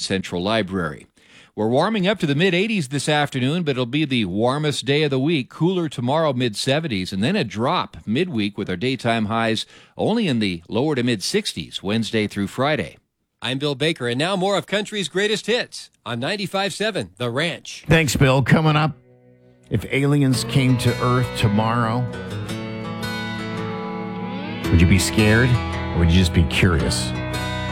Central Library. We're warming up to the mid-80s this afternoon, but it'll be the warmest day of the week. Cooler tomorrow, mid-70s, and then a drop midweek with our daytime highs only in the lower to mid-60s Wednesday through Friday. I'm Bill Baker, and now more of country's greatest hits on 95.7 The Ranch. Thanks, Bill. Coming up, if aliens came to Earth tomorrow, would you be scared or would you just be curious?